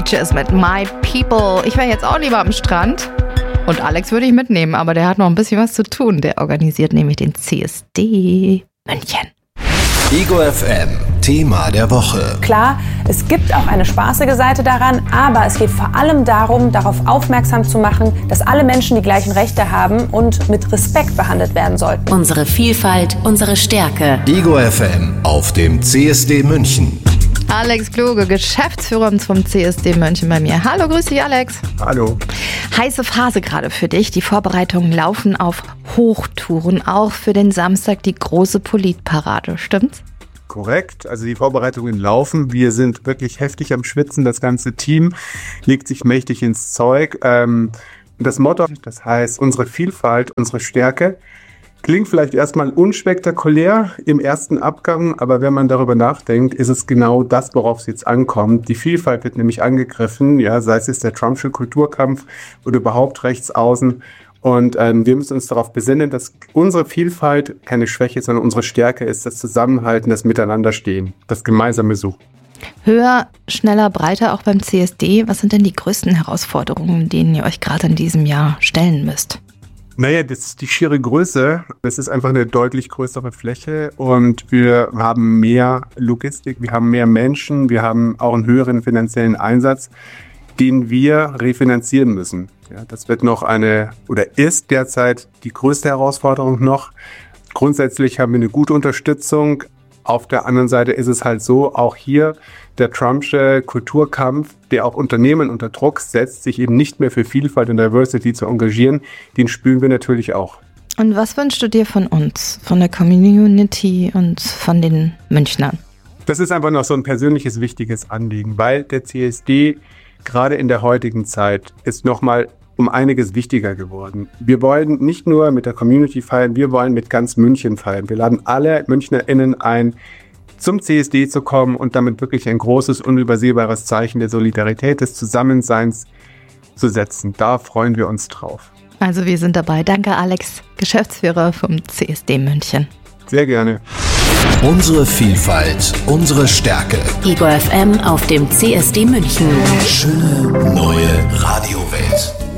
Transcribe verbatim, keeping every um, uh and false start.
Beaches mit My People. Ich wäre jetzt auch lieber am Strand. Und Alex würde ich mitnehmen, aber der hat noch ein bisschen was zu tun. Der organisiert nämlich den C S D München. Ego F M, Thema der Woche. Klar, es gibt auch eine spaßige Seite daran, aber es geht vor allem darum, darauf aufmerksam zu machen, dass alle Menschen die gleichen Rechte haben und mit Respekt behandelt werden sollten. Unsere Vielfalt, unsere Stärke. Ego F M auf dem C S D München. Alex Kluge, Geschäftsführer vom C S D München bei mir. Hallo, grüß dich, Alex. Hallo. Heiße Phase gerade für dich. Die Vorbereitungen laufen auf Hochtouren. Auch für den Samstag die große Politparade, stimmt's? Korrekt. Also die Vorbereitungen laufen. Wir sind wirklich heftig am Schwitzen. Das ganze Team legt sich mächtig ins Zeug. Ähm, das Motto, das heißt unsere Vielfalt, unsere Stärke. Klingt vielleicht erstmal unspektakulär im ersten Abgang, aber wenn man darüber nachdenkt, ist es genau das, worauf es jetzt ankommt. Die Vielfalt wird nämlich angegriffen, ja, sei es jetzt der Trumpsche Kulturkampf oder überhaupt rechts außen. Und ähm, wir müssen uns darauf besinnen, dass unsere Vielfalt keine Schwäche, sondern unsere Stärke ist, das Zusammenhalten, das Miteinanderstehen, das gemeinsame Suchen. Höher, schneller, breiter auch beim C S D. Was sind denn die größten Herausforderungen, denen ihr euch gerade in diesem Jahr stellen müsst? Naja, das ist die schiere Größe. Das ist einfach eine deutlich größere Fläche und wir haben mehr Logistik, wir haben mehr Menschen, wir haben auch einen höheren finanziellen Einsatz, den wir refinanzieren müssen. Ja, das wird noch eine oder ist derzeit die größte Herausforderung noch. Grundsätzlich haben wir eine gute Unterstützung. Auf der anderen Seite ist es halt so, auch hier der Trumpsche Kulturkampf, der auch Unternehmen unter Druck setzt, sich eben nicht mehr für Vielfalt und Diversity zu engagieren, den spüren wir natürlich auch. Und was wünschst du dir von uns, von der Community und von den Münchnern? Das ist einfach noch so ein persönliches, wichtiges Anliegen, weil der C S D gerade in der heutigen Zeit ist nochmal um einiges wichtiger geworden. Wir wollen nicht nur mit der Community feiern, wir wollen mit ganz München feiern. Wir laden alle MünchnerInnen ein, zum C S D zu kommen und damit wirklich ein großes, unübersehbares Zeichen der Solidarität, des Zusammenseins zu setzen. Da freuen wir uns drauf. Also wir sind dabei. Danke, Alex, Geschäftsführer vom C S D München. Sehr gerne. Unsere Vielfalt, unsere Stärke. Ego F M auf dem C S D München. Schöne neue Radiowelt.